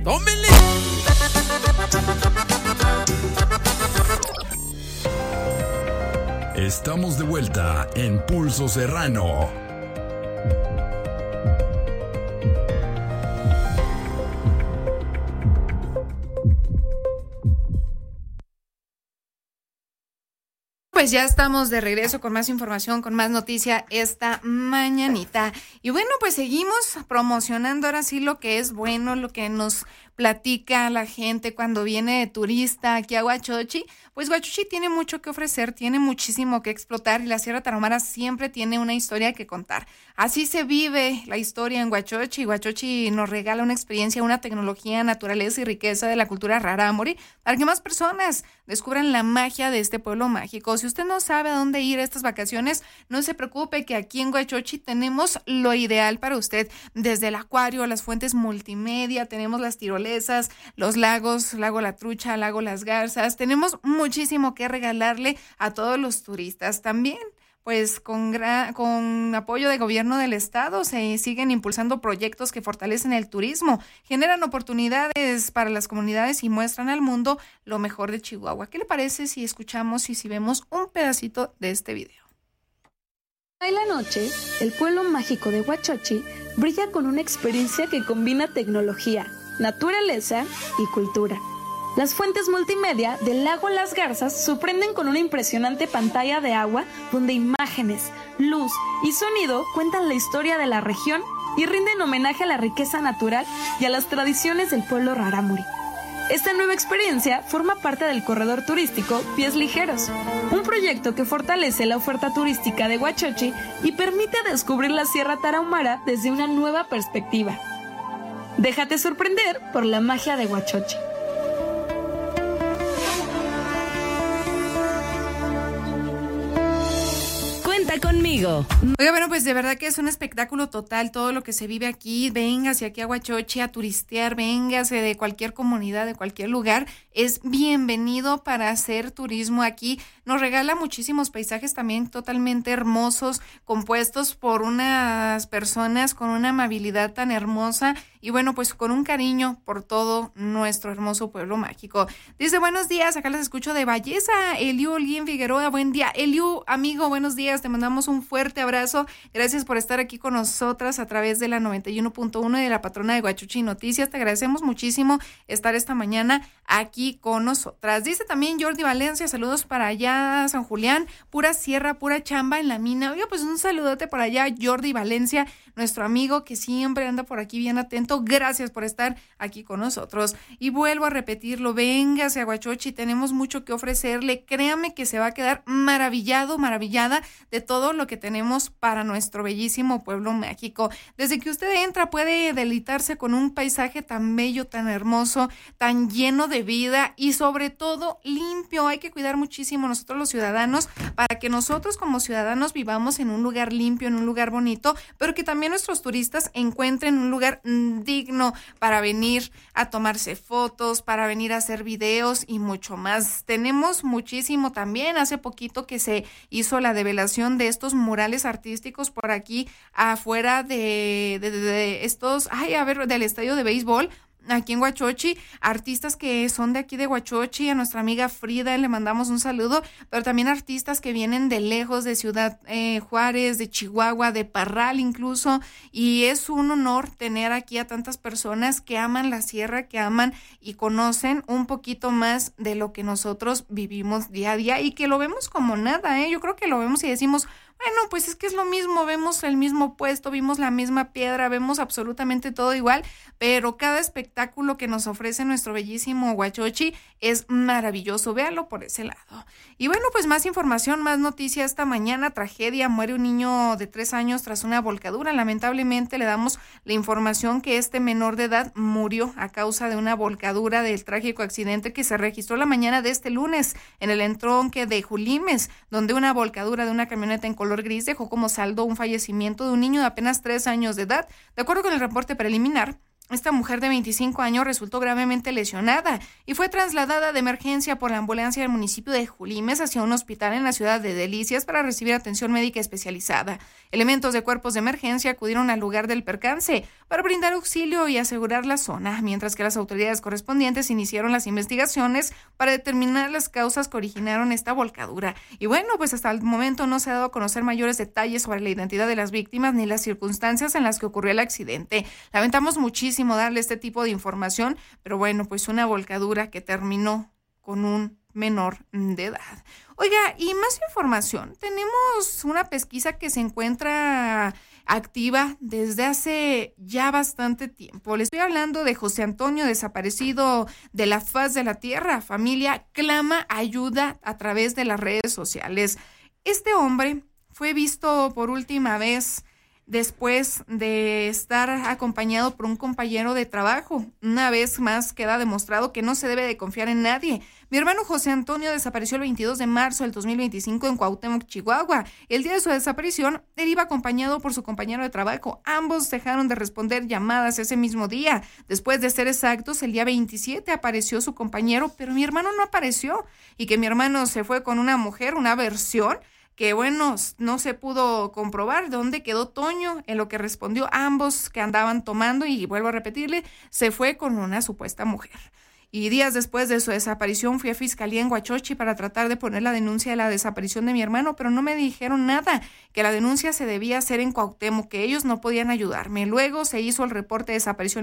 ¡Tómenle! Estamos de vuelta en Pulso Serrano. Pues ya estamos de regreso con más información, con más noticia esta mañanita. Y bueno, pues seguimos promocionando ahora sí lo que es bueno, lo que nos platica la gente cuando viene de turista aquí a Huachochi. Pues Huachochi tiene mucho que ofrecer, tiene muchísimo que explotar y la Sierra Tarahumara siempre tiene una historia que contar. Así se vive la historia en Huachochi. Huachochi nos regala una experiencia, una tecnología, naturaleza y riqueza de la cultura rarámuri para que más personas descubran la magia de este pueblo mágico. Si usted no sabe a dónde ir a estas vacaciones, no se preocupe que aquí en Huachochi tenemos lo ideal para usted. Desde el acuario, las fuentes multimedia, tenemos las tirolesas, los lagos, Lago La Trucha, Lago Las Garzas. Tenemos muchísimo que regalarle a todos los turistas. También, pues con apoyo del gobierno del estado se siguen impulsando proyectos que fortalecen el turismo, generan oportunidades para las comunidades y muestran al mundo lo mejor de Chihuahua. ¿Qué le parece si escuchamos y si vemos un pedacito de este video? En la noche, el pueblo mágico de Huachochi brilla con una experiencia que combina tecnología, naturaleza y cultura. Las fuentes multimedia del lago Las Garzas sorprenden con una impresionante pantalla de agua donde imágenes, luz y sonido cuentan la historia de la región y rinden homenaje a la riqueza natural y a las tradiciones del pueblo rarámuri. Esta nueva experiencia forma parte del corredor turístico Pies Ligeros, un proyecto que fortalece la oferta turística de Huachochi y permite descubrir la Sierra Tarahumara desde una nueva perspectiva. Déjate sorprender por la magia de Huachochi. Conmigo. Oiga, bueno, pues de verdad que es un espectáculo total todo lo que se vive aquí. Véngase aquí a Huachochi a turistear, véngase de cualquier comunidad, de cualquier lugar. Es bienvenido para hacer turismo aquí. Nos regala muchísimos paisajes también totalmente hermosos, compuestos por unas personas con una amabilidad tan hermosa y bueno, pues con un cariño por todo nuestro hermoso pueblo mágico. Dice, buenos días, acá les escucho de Belleza, Eliu Olguín Figueroa, buen día. Eliu, amigo, buenos días, te mandamos un fuerte abrazo. Gracias por estar aquí con nosotras a través de la 91.1 de la patrona de Huachochi Noticias. Te agradecemos muchísimo estar esta mañana aquí con nosotras. Dice también Jordi Valencia, saludos para allá, San Julián, pura sierra, pura chamba en la mina. Oiga, pues un saludote por allá, Jordi Valencia, nuestro amigo que siempre anda por aquí bien atento. Gracias por estar aquí con nosotros. Y vuelvo a repetirlo, véngase a Huachochi, tenemos mucho que ofrecerle. Créame que se va a quedar maravillado, maravillada de todo lo que tenemos para nuestro bellísimo pueblo mágico. Desde que usted entra puede deleitarse con un paisaje tan bello, tan hermoso, tan lleno de vida y sobre todo limpio. Hay que cuidar muchísimo nosotros los ciudadanos para que nosotros como ciudadanos vivamos en un lugar limpio, en un lugar bonito, pero que también nuestros turistas encuentren un lugar digno para venir a tomarse fotos, para venir a hacer videos y mucho más. Tenemos muchísimo también. Hace poquito que se hizo la develación de estos murales artísticos por aquí afuera de estos, del estadio de béisbol. Aquí en Huachochi, artistas que son de aquí de Huachochi, a nuestra amiga Frida le mandamos un saludo, pero también artistas que vienen de lejos, de Ciudad Juárez, de Chihuahua, de Parral incluso, y es un honor tener aquí a tantas personas que aman la sierra, que aman y conocen un poquito más de lo que nosotros vivimos día a día y que lo vemos como nada, yo creo que lo vemos y decimos, bueno, pues es que es lo mismo, vemos el mismo puesto, vimos la misma piedra, vemos absolutamente todo igual, pero cada espectáculo que nos ofrece nuestro bellísimo Huachochi es maravilloso, véalo por ese lado. Y bueno, pues más información, más noticia esta mañana, tragedia, muere un niño de 3 años tras una volcadura. Lamentablemente le damos la información que este menor de edad murió a causa de una volcadura del trágico accidente que se registró la mañana de este lunes en el entronque de Julimes, donde una volcadura de una camioneta en color gris dejó como saldo un fallecimiento de un niño de apenas 3 años de edad. De acuerdo con el reporte preliminar, Esta mujer de 25 años resultó gravemente lesionada y fue trasladada de emergencia por la ambulancia del municipio de Julimes hacia un hospital en la ciudad de Delicias para recibir atención médica especializada. Elementos de cuerpos de emergencia acudieron al lugar del percance para brindar auxilio y asegurar la zona, mientras que las autoridades correspondientes iniciaron las investigaciones para determinar las causas que originaron esta volcadura. Y bueno, pues hasta el momento no se ha dado a conocer mayores detalles sobre la identidad de las víctimas ni las circunstancias en las que ocurrió el accidente. Lamentamos muchísimo darle este tipo de información, pero bueno, pues una volcadura que terminó con un menor de edad. Oiga, y más información, tenemos una pesquisa que se encuentra activa desde hace ya bastante tiempo. Le estoy hablando de José Antonio, desaparecido de la faz de la tierra. Familia clama ayuda a través de las redes sociales. Este hombre fue visto por última vez después de estar acompañado por un compañero de trabajo. Una vez más queda demostrado que no se debe de confiar en nadie. Mi hermano José Antonio desapareció el 22 de marzo del 2025 en Cuauhtémoc, Chihuahua. El día de su desaparición, él iba acompañado por su compañero de trabajo. Ambos dejaron de responder llamadas ese mismo día. Después de ser exactos, el día 27 apareció su compañero, pero mi hermano no apareció. Y que mi hermano se fue con una mujer, una versión que bueno, no se pudo comprobar dónde quedó Toño, en lo que respondió ambos que andaban tomando, y vuelvo a repetirle, se fue con una supuesta mujer. Y días después de su desaparición fui a Fiscalía en Huachochi para tratar de poner la denuncia de la desaparición de mi hermano, pero no me dijeron nada, que la denuncia se debía hacer en Cuauhtémoc, que ellos no podían ayudarme. Luego se hizo el reporte de desaparición